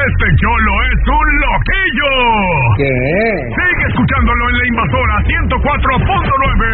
Este cholo es un loquillo. ¿Qué? Sigue escuchándolo en La Invasora 104.9.